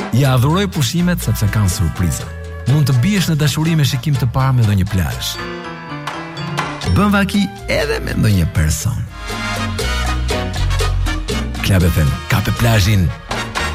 Ja adhuroj pushimet sepse kanë surpriza. Mund të biesh në dashuri me shikim të parë me ndonjë plazh. Bën vaki edhe me ndonjë person. Club FM, kape plazhin